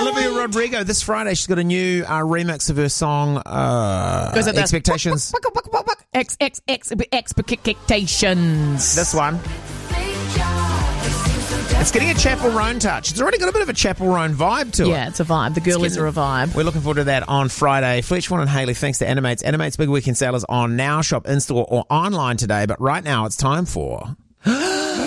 Olivia Rodrigo, this Friday, she's got a new remix of her song, Expectations. Expectations. This one. It's getting a Chapel Roan touch. It's already got a bit of a Chapel Roan vibe to it. Yeah, it's a vibe. The girlies are a vibe. We're looking forward to that on Friday. Fletchwan and Hayley, thanks to Animates. Animates Big Weekend Sale is on now. Shop in-store or online today. But right now, it's time for...